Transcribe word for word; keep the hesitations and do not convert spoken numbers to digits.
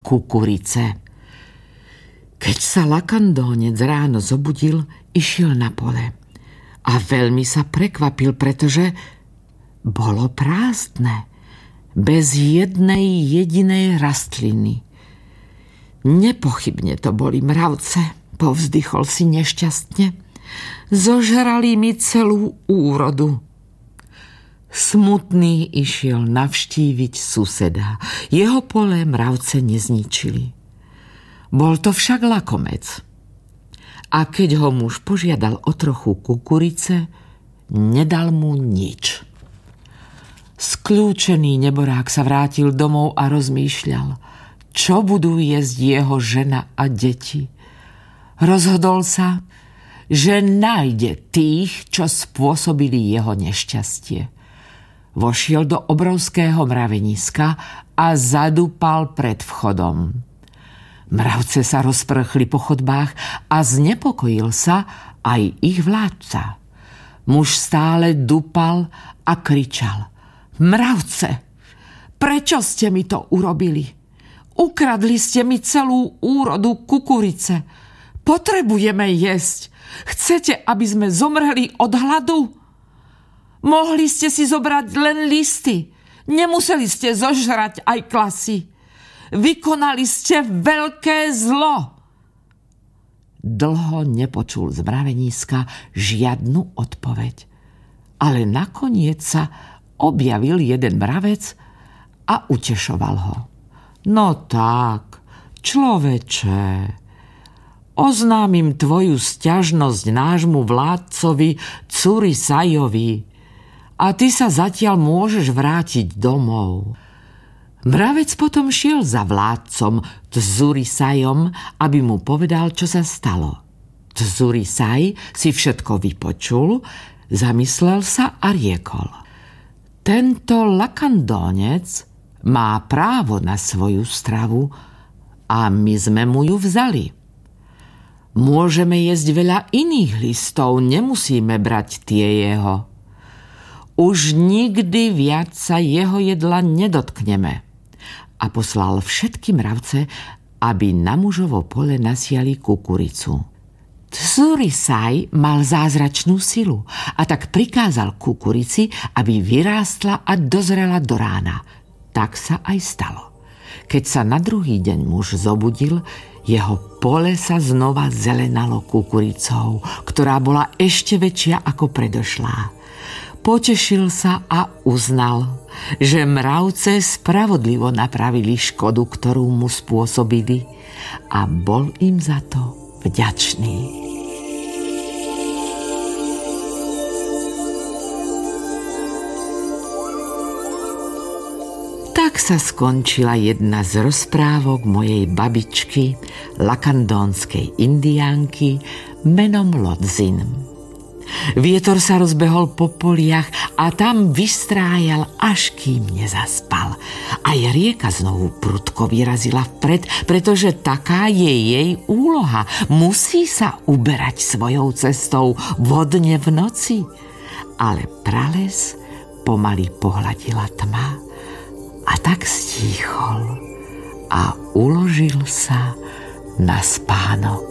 kukurice. Keď sa lakandónec ráno zobudil, išiel na pole a veľmi sa prekvapil, pretože bolo prázdne, bez jednej jedinej rastliny. Nepochybne to boli mravce, povzdychol si nešťastne. Zožrali mi celú úrodu. Smutný išiel navštíviť suseda. Jeho pole mravce nezničili. Bol to však lakomec. A keď ho muž požiadal o trochu kukurice, nedal mu nič. Skľúčený neborák sa vrátil domov a rozmýšľal, čo budú jesť jeho žena a deti. Rozhodol sa, že nájde tých, čo spôsobili jeho nešťastie. Vošiel do obrovského mraveniska a zadúpal pred vchodom. Mravce sa rozprchli po chodbách a znepokojil sa aj ich vládca. Muž stále dupal a kričal: Mravce, prečo ste mi to urobili? Ukradli ste mi celú úrodu kukurice. Potrebujeme jesť. Chcete, aby sme zomreli od hladu? Mohli ste si zobrať len listy. Nemuseli ste zožrať aj klasy. Vykonali ste veľké zlo. Dlho nepočul z mraveniska žiadnu odpoveď. Ale nakoniec sa objavil jeden mravec a utešoval ho. No tak, človeče, oznámim tvoju sťažnosť nášmu vládcovi Curisajovi a ty sa zatiaľ môžeš vrátiť domov. Mravec potom šiel za vládcom Tzurisajom, aby mu povedal, čo sa stalo. Tzurisaj si všetko vypočul, zamyslel sa a riekol: Tento lakandónec má právo na svoju stravu a my sme mu ju vzali. Môžeme jesť veľa iných listov, nemusíme brať tie jeho. Už nikdy viac sa jeho jedla nedotkneme. A poslal všetky mravce, aby na mužovo pole nasiali kukuricu. Tzurisaj mal zázračnú silu a tak prikázal kukurici, aby vyrástla a dozrela do rána. Tak sa aj stalo. Keď sa na druhý deň muž zobudil, jeho pole sa znova zelenalo kukuricou, ktorá bola ešte väčšia ako predošlá. Potešil sa a uznal, že mravce spravodlivo napravili škodu, ktorú mu spôsobili, a bol im za to vďačný. Tak sa skončila jedna z rozprávok mojej babičky, lakandónskej indiánky menom Lodzin. Vietor sa rozbehol po poliach a tam vystrájal, až kým nezaspal. Aj rieka znovu prudko vyrazila vpred, pretože taká je jej úloha. Musí sa uberať svojou cestou vodne v noci. Ale prales pomaly pohľadila tma a tak stíchol a uložil sa na spánok.